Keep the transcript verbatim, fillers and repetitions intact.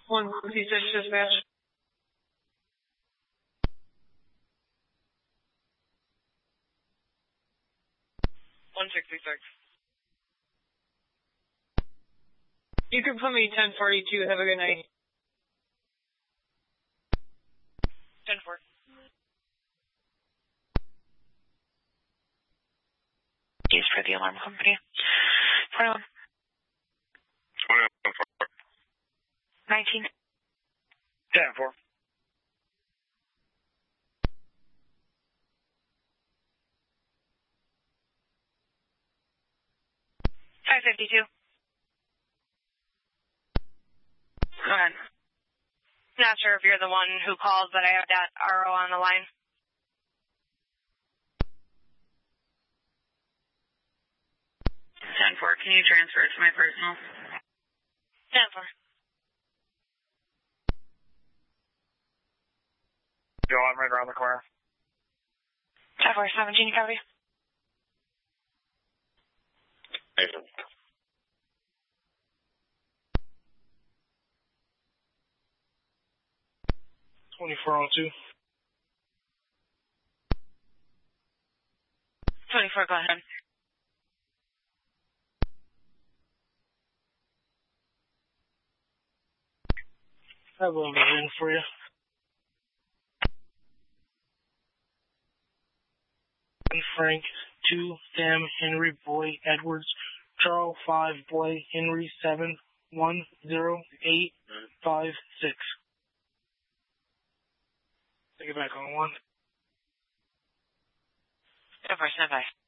one sixty-six dispatch. one sixty-six. You can put me ten forty-two. Have a good night. ten four. Used for the alarm company. twenty-one. twenty-one four. nineteen. ten four. five fifty-two. Go ahead. Not sure if you're the one who called, but I have that R O on the line. ten four, can you transfer it to my personal? ten four. Joe, I'm right around the corner. ten four seventeen, you copy? Nathan. twenty-four oh two. twenty-four, go ahead. I have a in for you. Frank, two, Sam, Henry, Boy, Edwards, Charles, five, Boy, Henry, seven, one, zero, eight, five, six. Take it back on one. ten four, stand by.